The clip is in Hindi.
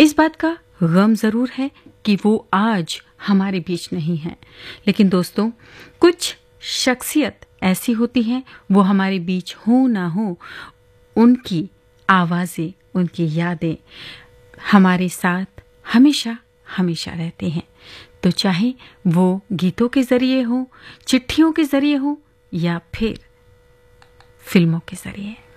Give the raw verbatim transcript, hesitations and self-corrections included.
इस बात का गम ज़रूर है कि वो आज हमारे बीच नहीं है, लेकिन दोस्तों कुछ शख्सियत ऐसी होती हैं, वो हमारे बीच हो ना हो, उनकी आवाज़ें, उनकी यादें हमारे साथ हमेशा हमेशा रहते हैं। तो चाहे वो गीतों के ज़रिए हो, चिट्ठियों के ज़रिए हो या फिर फिल्मों के ज़रिए।